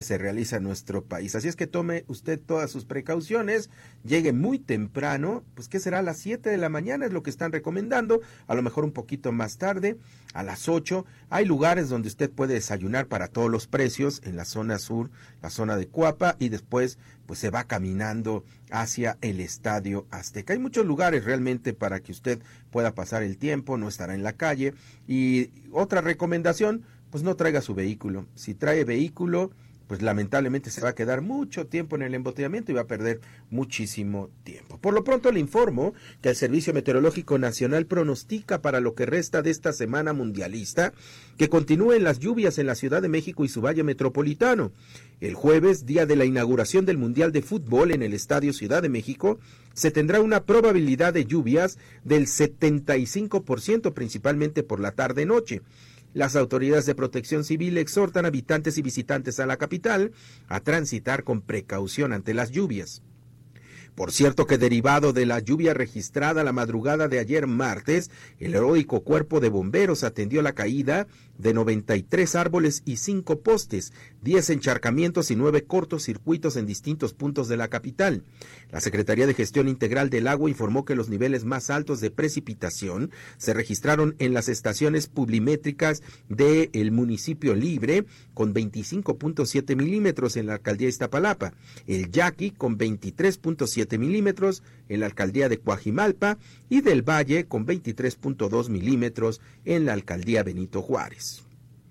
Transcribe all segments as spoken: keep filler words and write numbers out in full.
se realiza en nuestro país. Así es que tome usted todas sus precauciones, llegue muy temprano, pues ¿qué será? A las siete de la mañana es lo que están recomendando, a lo mejor un poquito más tarde, a las ocho. Hay lugares donde usted puede desayunar para todos los precios, en la zona sur, la zona de Cuapa, y después pues se va caminando hacia el Estadio Azteca. Hay muchos lugares realmente para que usted pueda pasar el tiempo, no estará en la calle. Y otra recomendación, pues no traiga su vehículo. Si trae vehículo, pues lamentablemente se va a quedar mucho tiempo en el embotellamiento y va a perder muchísimo tiempo. Por lo pronto le informo que el Servicio Meteorológico Nacional pronostica para lo que resta de esta semana mundialista que continúen las lluvias en la Ciudad de México y su valle metropolitano. El jueves, día de la inauguración del Mundial de Fútbol en el Estadio Ciudad de México, se tendrá una probabilidad de lluvias del setenta y cinco por ciento, principalmente por la tarde-noche. Las autoridades de protección civil exhortan a habitantes y visitantes a la capital a transitar con precaución ante las lluvias. Por cierto que derivado de la lluvia registrada la madrugada de ayer martes, el heroico cuerpo de bomberos atendió la caída de noventa y tres árboles y cinco postes, diez encharcamientos y nueve cortocircuitos en distintos puntos de la capital. La Secretaría de Gestión Integral del Agua informó que los niveles más altos de precipitación se registraron en las estaciones pluvimétricas del municipio Libre, con veinticinco punto siete milímetros en la alcaldía de Iztapalapa, el Yaqui con veintitrés punto siete milímetros en la alcaldía de Coajimalpa y del Valle con veintitrés punto dos milímetros en la alcaldía Benito Juárez.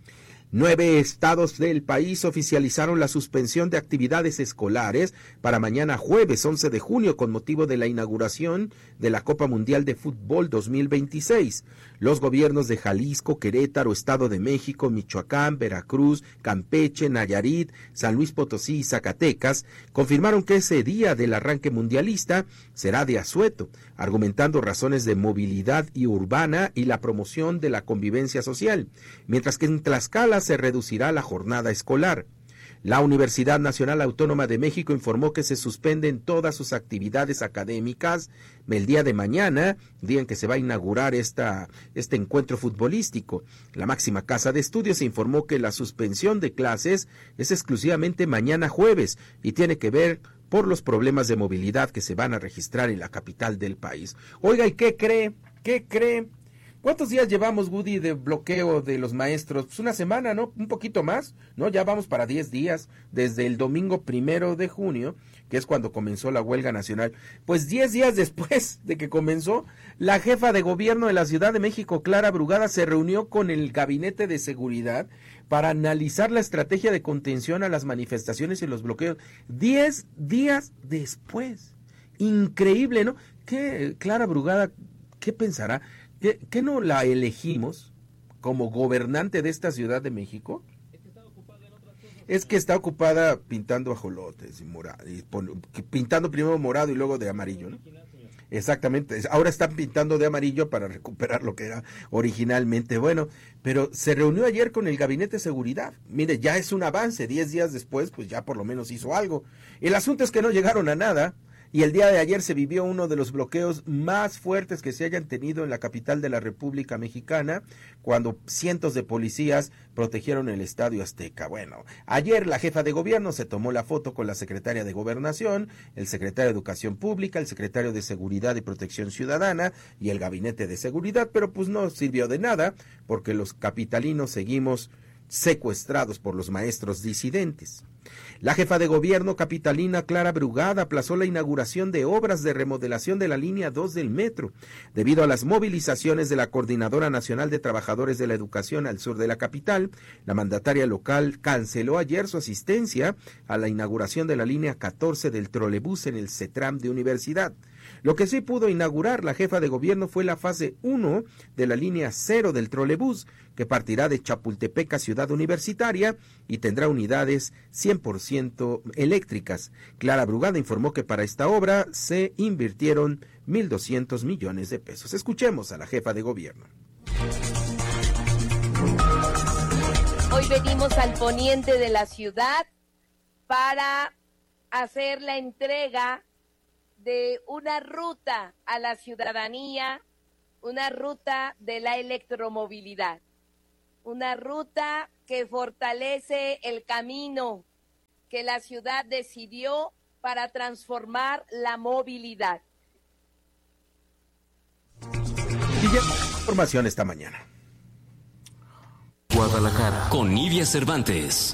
Nueve estados del país oficializaron la suspensión de actividades escolares para mañana jueves once de junio con motivo de la inauguración de la Copa Mundial de Fútbol dos mil veintiséis. Los gobiernos de Jalisco, Querétaro, Estado de México, Michoacán, Veracruz, Campeche, Nayarit, San Luis Potosí y Zacatecas confirmaron que ese día del arranque mundialista será de asueto, argumentando razones de movilidad y urbana y la promoción de la convivencia social, mientras que en Tlaxcala se reducirá la jornada escolar. La Universidad Nacional Autónoma de México informó que se suspenden todas sus actividades académicas el día de mañana, día en que se va a inaugurar esta, este encuentro futbolístico. La máxima casa de estudios informó que la suspensión de clases es exclusivamente mañana jueves y tiene que ver por los problemas de movilidad que se van a registrar en la capital del país. Oiga, ¿y qué cree? ¿Qué cree? ¿Cuántos días llevamos, Woody, de bloqueo de los maestros? Pues una semana, ¿no? Un poquito más, ¿no? Ya vamos para diez días, desde el domingo primero de junio, que es cuando comenzó la huelga nacional. Pues diez días después de que comenzó, la jefa de gobierno de la Ciudad de México, Clara Brugada, se reunió con el Gabinete de Seguridad para analizar la estrategia de contención a las manifestaciones y los bloqueos. Diez días después. Increíble, ¿no? ¿Qué, Clara Brugada, qué pensará? ¿Qué, ¿Qué no la elegimos como gobernante de esta Ciudad de México? Es que está ocupada en otras cosas. Es que está ocupada pintando ajolotes y morado, y pon, pintando primero morado y luego de amarillo, ¿no? Exactamente, ahora están pintando de amarillo para recuperar lo que era originalmente. Bueno, pero se reunió ayer con el Gabinete de Seguridad. Mire, ya es un avance, diez días después, pues ya por lo menos hizo algo. El asunto es que no llegaron a nada. Y el día de ayer se vivió uno de los bloqueos más fuertes que se hayan tenido en la capital de la República Mexicana, cuando cientos de policías protegieron el Estadio Azteca. Bueno, ayer la jefa de gobierno se tomó la foto con la secretaria de Gobernación, el secretario de Educación Pública, el secretario de Seguridad y Protección Ciudadana y el Gabinete de Seguridad, pero pues no sirvió de nada, porque los capitalinos seguimos secuestrados por los maestros disidentes. La jefa de gobierno capitalina Clara Brugada aplazó la inauguración de obras de remodelación de la línea dos del metro, debido a las movilizaciones de la Coordinadora Nacional de Trabajadores de la Educación al sur de la capital. La mandataria local canceló ayer su asistencia a la inauguración de la línea catorce del trolebús en el CETRAM de Universidad. Lo que sí pudo inaugurar la jefa de gobierno fue la fase uno de la línea cero del trolebús, que partirá de Chapultepec a Ciudad Universitaria y tendrá unidades cien por ciento eléctricas. Clara Brugada informó que para esta obra se invirtieron mil doscientos millones de pesos. Escuchemos a la jefa de gobierno. Hoy venimos al poniente de la ciudad para hacer la entrega de una ruta a la ciudadanía, una ruta de la electromovilidad, una ruta que fortalece el camino que la ciudad decidió para transformar la movilidad. Y ya información esta mañana. Guadalajara con Nidia Cervantes.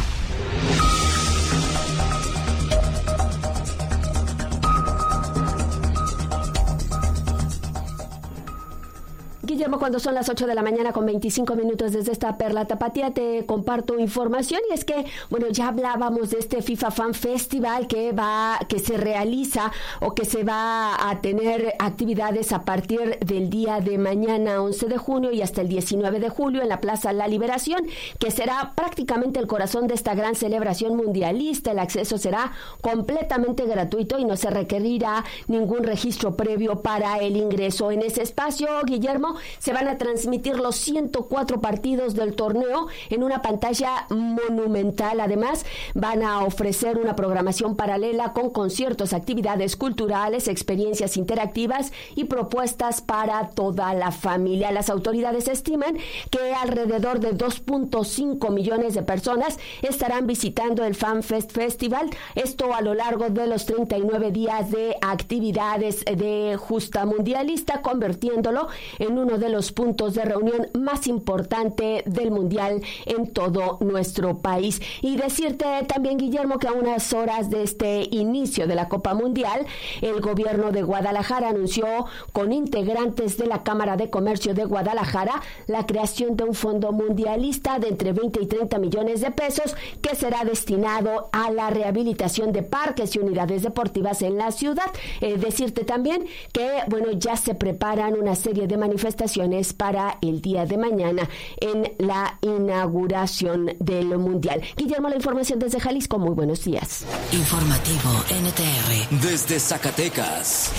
Guillermo, cuando son las ocho de la mañana con veinticinco minutos desde esta Perla Tapatía, te comparto información, y es que, bueno, ya hablábamos de este FIFA Fan Festival que va, que se realiza o que se va a tener actividades a partir del día de mañana, once de junio, y hasta el diecinueve de julio en la Plaza La Liberación, que será prácticamente el corazón de esta gran celebración mundialista. El acceso será completamente gratuito y no se requerirá ningún registro previo para el ingreso. En ese espacio, Guillermo, se van a transmitir los ciento cuatro partidos del torneo en una pantalla monumental. Además, van a ofrecer una programación paralela con conciertos, actividades culturales, experiencias interactivas y propuestas para toda la familia. Las autoridades estiman que alrededor de dos punto cinco millones de personas estarán visitando el Fan Fest Festival, esto a lo largo de los treinta y nueve días de actividades de justa mundialista, convirtiéndolo en un uno de los puntos de reunión más importante del Mundial en todo nuestro país. Y decirte también, Guillermo, que a unas horas de este inicio de la Copa Mundial, el gobierno de Guadalajara anunció con integrantes de la Cámara de Comercio de Guadalajara la creación de un fondo mundialista de entre veinte y treinta millones de pesos que será destinado a la rehabilitación de parques y unidades deportivas en la ciudad. Eh, decirte también que, bueno, ya se preparan una serie de manifestaciones para el día de mañana en la inauguración del Mundial. Guillermo, la información desde Jalisco. Muy buenos días. Informativo N T R. Desde Zacatecas.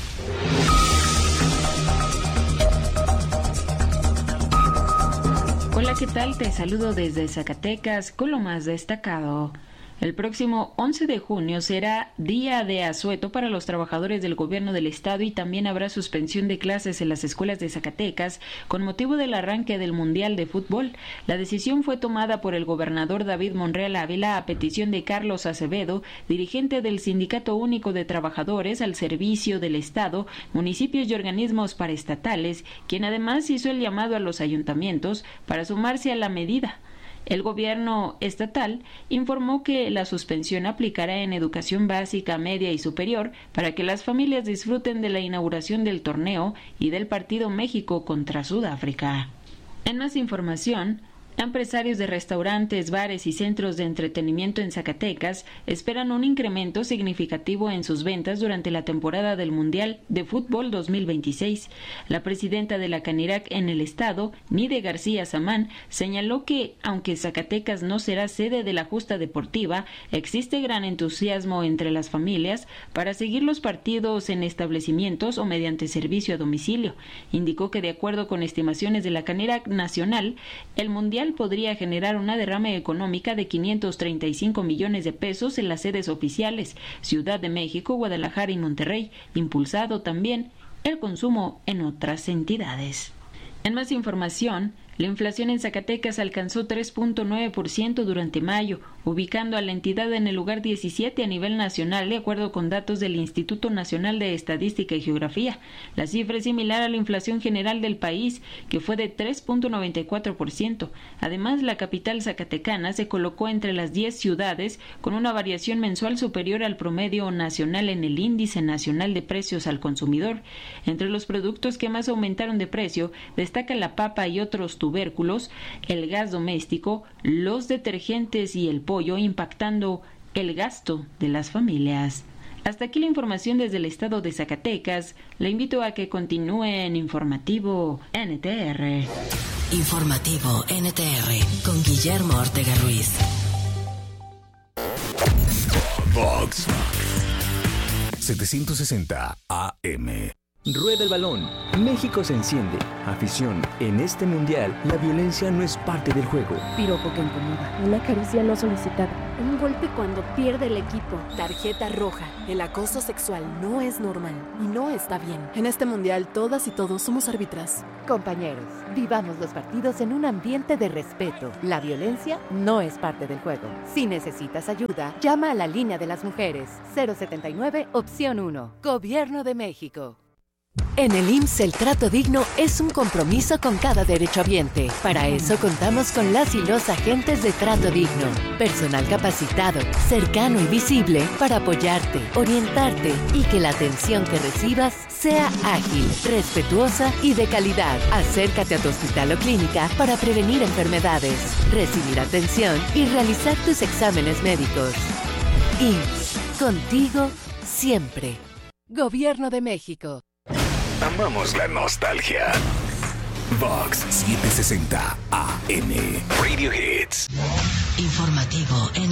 Hola, ¿qué tal? Te saludo desde Zacatecas con lo más destacado. El próximo once de junio será día de asueto para los trabajadores del gobierno del estado, y también habrá suspensión de clases en las escuelas de Zacatecas con motivo del arranque del Mundial de Fútbol. La decisión fue tomada por el gobernador David Monreal Ávila a petición de Carlos Acevedo, dirigente del Sindicato Único de Trabajadores al servicio del estado, municipios y organismos paraestatales, quien además hizo el llamado a los ayuntamientos para sumarse a la medida. El gobierno estatal informó que la suspensión aplicará en educación básica, media y superior para que las familias disfruten de la inauguración del torneo y del partido México contra Sudáfrica. En más información, empresarios de restaurantes, bares y centros de entretenimiento en Zacatecas esperan un incremento significativo en sus ventas durante la temporada del Mundial de Fútbol dos mil veintiséis. La presidenta de la Canirac en el estado, Nide García Samán, señaló que, aunque Zacatecas no será sede de la justa deportiva, existe gran entusiasmo entre las familias para seguir los partidos en establecimientos o mediante servicio a domicilio. Indicó que, de acuerdo con estimaciones de la Canirac nacional, el Mundial podría generar una derrama económica de quinientos treinta y cinco millones de pesos en las sedes oficiales, Ciudad de México, Guadalajara y Monterrey, impulsado también el consumo en otras entidades. En más información, la inflación en Zacatecas alcanzó tres punto nueve por ciento durante mayo, ubicando a la entidad en el lugar diecisiete a nivel nacional, de acuerdo con datos del Instituto Nacional de Estadística y Geografía. La cifra es similar a la inflación general del país, que fue de tres punto noventa y cuatro por ciento. Además, la capital zacatecana se colocó entre las diez ciudades con una variación mensual superior al promedio nacional en el Índice Nacional de Precios al Consumidor. Entre los productos que más aumentaron de precio, destaca la papa y otros tubérculos, el gas doméstico, los detergentes y el pollo, impactando el gasto de las familias. Hasta aquí la información desde el estado de Zacatecas. Le invito a que continúe en Informativo N T R. Informativo N T R con Guillermo Ortega Ruiz. Vox setecientos sesenta A M. Rueda el balón. México se enciende. Afición, en este mundial, la violencia no es parte del juego. Piropo que incomoda. Una caricia no solicitada. Un golpe cuando pierde el equipo. Tarjeta roja. El acoso sexual no es normal y no está bien. En este mundial, todas y todos somos árbitras. Compañeros, vivamos los partidos en un ambiente de respeto. La violencia no es parte del juego. Si necesitas ayuda, llama a la línea de las mujeres. cero setenta y nueve, opción uno. Gobierno de México. En el I M S S el trato digno es un compromiso con cada derechohabiente. Para eso contamos con las y los agentes de trato digno. Personal capacitado, cercano y visible para apoyarte, orientarte y que la atención que recibas sea ágil, respetuosa y de calidad. Acércate a tu hospital o clínica para prevenir enfermedades, recibir atención y realizar tus exámenes médicos. I M S S, contigo siempre. Gobierno de México. Amamos la nostalgia. Vox setecientos sesenta A M. Radio Hits. Informativo en